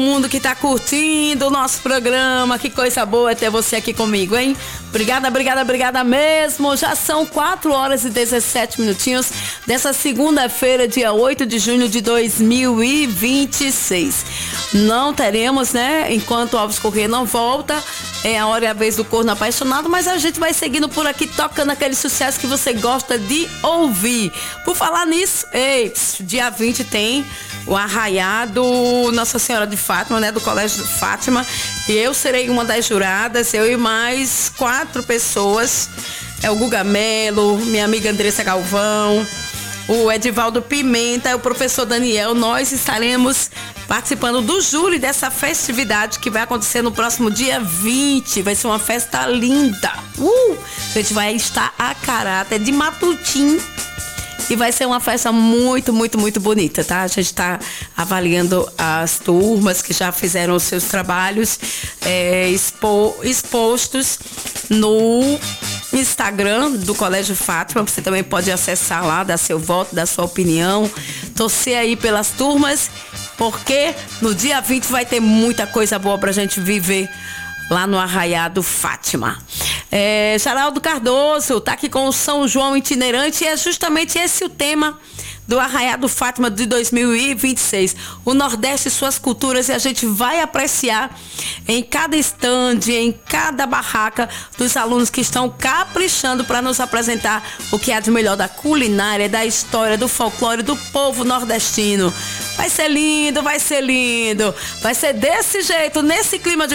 Mundo que tá curtindo o nosso programa, que coisa boa é ter você aqui comigo, hein? Obrigada mesmo. Já são 4 horas e 17 minutinhos dessa segunda-feira, dia 8 de junho de 2026. Não teremos, né? Enquanto o Alves Corrêa não volta, é a hora e a vez do Corno Apaixonado, mas a gente vai seguindo por aqui, tocando aquele sucesso que você gosta de ouvir. Por falar nisso, dia 20 tem o arraiado Nossa Senhora de Fátima, né, do Colégio Fátima, e eu serei uma das juradas, eu e mais 4 pessoas, o Guga Melo, minha amiga Andressa Galvão, o Edivaldo Pimenta, o professor Daniel. Nós estaremos participando do júri dessa festividade que vai acontecer no próximo dia 20. Vai ser uma festa linda. A gente vai estar a caráter de Matutim. E vai ser uma festa muito bonita, tá? A gente está avaliando as turmas que já fizeram os seus trabalhos expostos no Instagram do Colégio Fátima. Você também pode acessar lá, dar seu voto, dar sua opinião, torcer aí pelas turmas, porque no dia 20 vai ter muita coisa boa pra gente viver lá no Arraiado Fátima. Geraldo Cardoso tá aqui com o São João itinerante, e é justamente esse o tema do Arraiado Fátima de 2026. O Nordeste e suas culturas, e a gente vai apreciar em cada estande, em cada barraca dos alunos que estão caprichando para nos apresentar o que há de melhor da culinária, da história, do folclore do povo nordestino. Vai ser lindo, vai ser desse jeito, nesse clima de